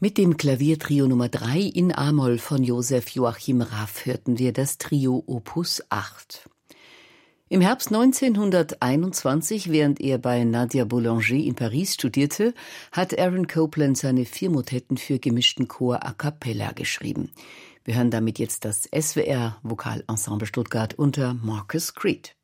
Mit dem Klaviertrio Nummer 3 in A-Moll von Josef Joachim Raff hörten wir das Trio Opus 8. Im Herbst 1921, während er bei Nadia Boulanger in Paris studierte, hat Aaron Copland seine 4 Motetten für gemischten Chor a cappella geschrieben. Wir hören damit jetzt das SWR Vokalensemble Stuttgart unter Marcus Creed.